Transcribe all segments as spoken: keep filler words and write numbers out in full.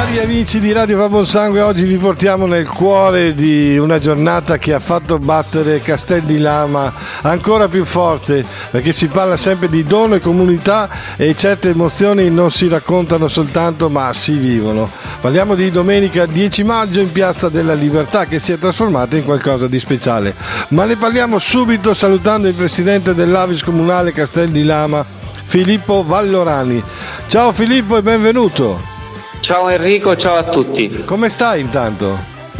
Cari amici di Radio Fa Buon Sangue, oggi vi portiamo nel cuore di una giornata che ha fatto battere Castel di Lama ancora più forte, perché si parla sempre di dono e comunità e certe emozioni non si raccontano soltanto ma si vivono. Parliamo di domenica dieci maggio in Piazza della Libertà, che si è trasformata in qualcosa di speciale, ma ne parliamo subito salutando il presidente dell'Avis Comunale Castel di Lama, Filippo Vallorani. Ciao Filippo e benvenuto. Ciao Enrico, ciao a tutti. Come stai intanto?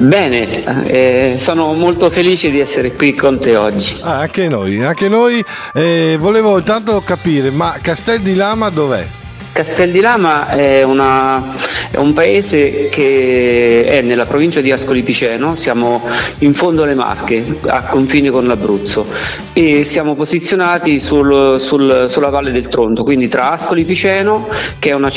Bene, eh, sono molto felice di essere qui con te oggi. Ah, anche noi, anche noi. Eh, volevo intanto capire, ma Castel di Lama dov'è? Castel di Lama è, una, è un paese che è nella provincia di Ascoli Piceno, siamo in fondo alle Marche, a confine con l'Abruzzo, e siamo posizionati sul, sul, sulla Valle del Tronto, quindi tra Ascoli Piceno, che è una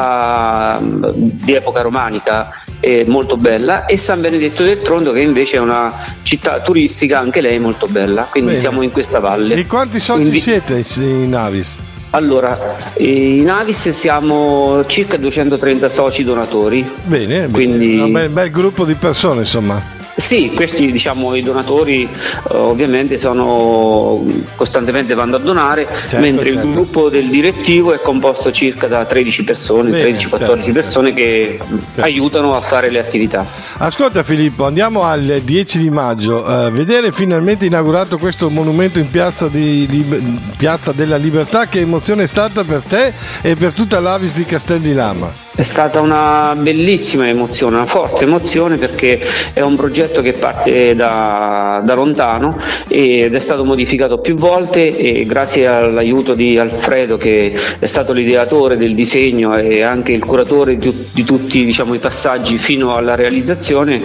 città di epoca romanica e molto bella, e San Benedetto del Tronto, che invece è una città turistica anche lei molto bella, quindi Bene. Siamo in questa valle. E quanti soci quindi... siete in Avis? Allora, in Avis siamo circa duecentotrenta soci donatori. Bene, quindi... bene. Un bel, bel gruppo di persone, insomma. Sì, questi diciamo i donatori eh, ovviamente sono costantemente vanno a donare, certo, mentre certo. il gruppo del direttivo è composto circa da tredici persone, tredici quattordici certo, persone che certo. aiutano a fare le attività. Ascolta Filippo, andiamo al dieci di maggio, uh, vedere finalmente inaugurato questo monumento in piazza, di, di, piazza della Libertà. Che emozione è stata per te e per tutta l'Avis di Castel di Lama? È stata una bellissima emozione, una forte emozione, perché è un progetto che parte da, da lontano ed è stato modificato più volte, e grazie all'aiuto di Alfredo, che è stato l'ideatore del disegno e anche il curatore di, di tutti diciamo, i passaggi fino alla realizzazione,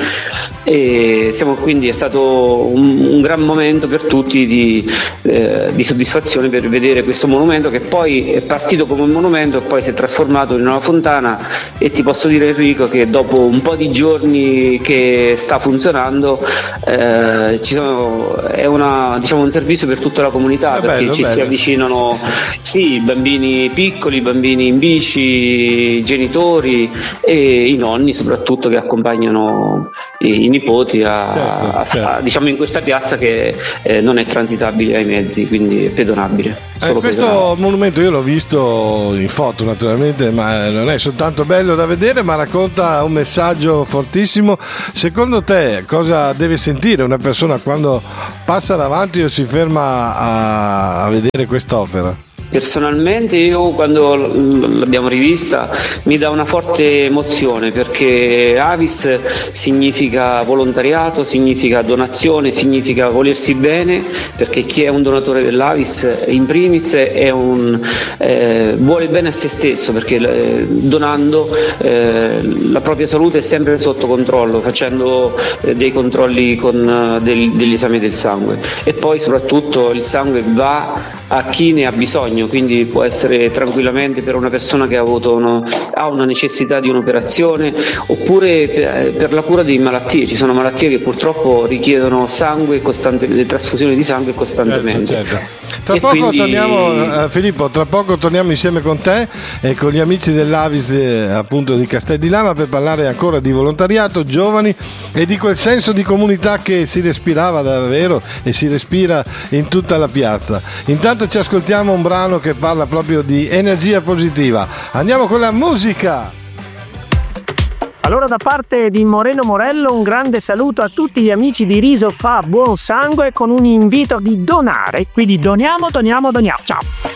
e siamo, quindi è stato un, un gran momento per tutti di, eh, di soddisfazione per vedere questo monumento, che poi è partito come un monumento e poi si è trasformato in una fontana. E ti posso dire Enrico che dopo un po' di giorni che sta funzionando eh, ci sono, è una, diciamo, un servizio per tutta la comunità, è perché bello, ci bello. si avvicinano sì, bambini piccoli, bambini in bici, genitori e i nonni soprattutto, che accompagnano i, i nipoti a, certo, a, certo. A, diciamo in questa piazza che eh, non è transitabile ai mezzi, quindi è pedonabile. Eh, questo pedonabile. Monumento io l'ho visto in foto naturalmente, ma non è soltanto bello da vedere, ma racconta un messaggio fortissimo. Secondo te cosa deve sentire una persona quando passa davanti o si ferma a, a vedere quest'opera? Personalmente io quando l'abbiamo rivista mi dà una forte emozione, perché Avis significa volontariato, significa donazione, significa volersi bene, perché chi è un donatore dell'Avis in primis è un, eh, vuole bene a se stesso, perché eh, donando eh, la propria salute è sempre sotto controllo, facendo eh, dei controlli con eh, del, degli esami del sangue, e poi soprattutto il sangue va a chi ne ha bisogno, quindi può essere tranquillamente per una persona che ha avuto uno, ha una necessità di un'operazione, oppure per, per la cura di malattie. Ci sono malattie che purtroppo richiedono sangue costantemente, trasfusioni di sangue costantemente. Certo, certo. Tra e poco quindi... torniamo, eh, Filippo, tra poco torniamo insieme con te e con gli amici dell'Avis eh, appunto di Castel di Lama, per parlare ancora di volontariato, giovani e di quel senso di comunità che si respirava davvero e si respira in tutta la piazza. Intanto ci ascoltiamo un brano che parla proprio di energia positiva. Andiamo con la musica. Allora, da parte di Moreno Morello, un grande saluto a tutti gli amici di Riso Fa Buon Sangue, con un invito di donare. Quindi doniamo, doniamo, doniamo. Ciao!